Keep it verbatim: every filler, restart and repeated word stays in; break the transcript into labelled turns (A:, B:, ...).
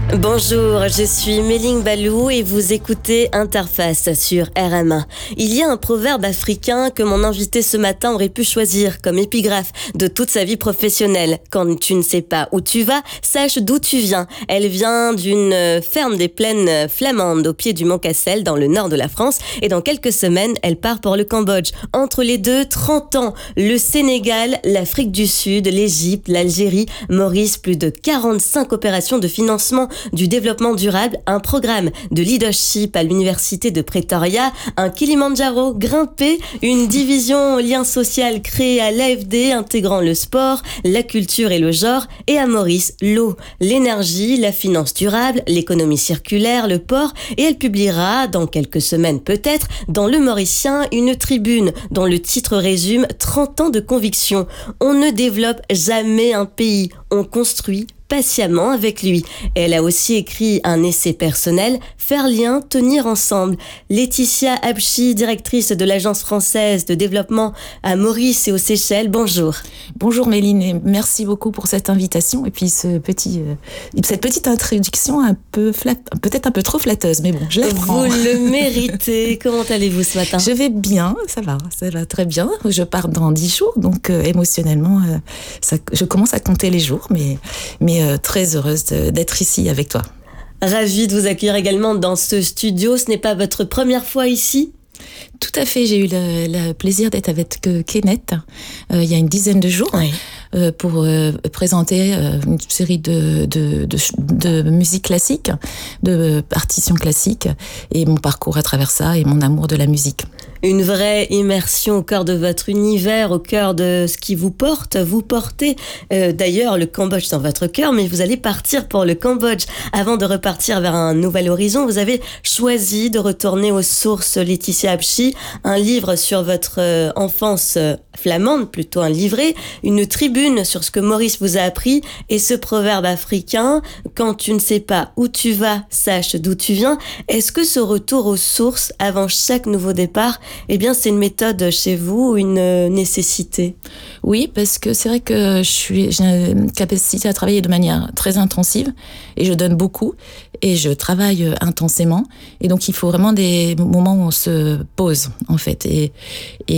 A: Bonjour, je suis Méline Balou et vous écoutez Interface sur R M un. Il y a un proverbe africain que mon invité ce matin aurait pu choisir comme épigraphe de toute sa vie professionnelle. Quand tu ne sais pas où tu vas, sache d'où tu viens. Elle vient d'une ferme des plaines flamandes au pied du Mont Cassel dans le nord de la France et dans quelques semaines, elle part pour le Cambodge. Entre les deux, trente ans, le Sénégal, l'Afrique du Sud, l'Égypte, l'Algérie, Maurice, plus de quarante-cinq opérations de financement du développement durable, un programme de leadership à l'université de Pretoria, un Kilimandjaro grimpé, une division lien social créée à l'A F D intégrant le sport, la culture et le genre, et à Maurice, l'eau, l'énergie, la finance durable, l'économie circulaire, le port, et elle publiera, dans quelques semaines peut-être, dans Le Mauricien, une tribune dont le titre résume trente ans de conviction. On ne développe jamais un pays, on construit patiemment avec lui. Elle a aussi écrit un essai personnel, Faire lien, tenir ensemble. Laetitia Abchi, directrice de l'Agence française de développement à Maurice et aux Seychelles, bonjour.
B: Bonjour Méline et merci beaucoup pour cette invitation et puis ce petit, euh, cette petite introduction un peu flat, peut-être un peu trop flatteuse, mais bon, je la prends.
A: Vous le méritez. Comment allez-vous ce matin ?
B: Je vais bien, ça va, ça va très bien. Je pars dans dix jours, donc euh, émotionnellement, euh, ça, je commence à compter les jours, mais, mais euh, très heureuse de, d'être ici avec toi.
A: Ravie de vous accueillir également dans ce studio. Ce n'est pas votre première fois ici ?
B: Tout à fait, j'ai eu le, le plaisir d'être avec euh, Kenneth euh, il y a une dizaine de jours.
A: Oui.
B: Euh, pour euh, présenter euh, une série de, de, de, de musique classique, de partitions classiques, et mon parcours à travers ça et mon amour de la musique.
A: Une vraie immersion au cœur de votre univers, au cœur de ce qui vous porte. Vous portez euh, d'ailleurs le Cambodge dans votre cœur, mais vous allez partir pour le Cambodge. Avant de repartir vers un nouvel horizon, vous avez choisi de retourner aux sources. Laetitia Abchi, un livre sur votre euh, enfance euh, flamande, plutôt un livret, une tribune sur ce que Maurice vous a appris et ce proverbe africain, quand tu ne sais pas où tu vas, sache d'où tu viens. Est-ce que ce retour aux sources avant chaque nouveau départ, eh bien, c'est une méthode chez vous ou une nécessité ?
B: Oui, parce que c'est vrai que je suis, j'ai une capacité à travailler de manière très intensive et je donne beaucoup et je travaille intensément. Et donc, il faut vraiment des moments où on se pose, en fait. Et, et